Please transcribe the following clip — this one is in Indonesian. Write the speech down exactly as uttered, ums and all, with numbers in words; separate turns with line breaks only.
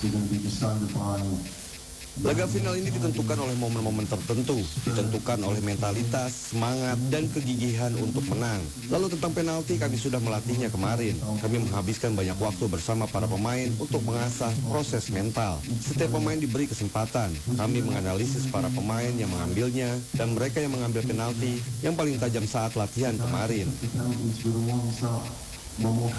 Laga final ini ditentukan oleh momen-momen tertentu, ditentukan oleh mentalitas, semangat, dan kegigihan untuk menang. Lalu tentang penalti, kami sudah melatihnya kemarin. Kami menghabiskan banyak waktu bersama para pemain untuk mengasah proses mental. Setiap pemain diberi kesempatan. Kami menganalisis para pemain yang mengambilnya dan mereka yang mengambil penalti yang paling tajam saat latihan kemarin.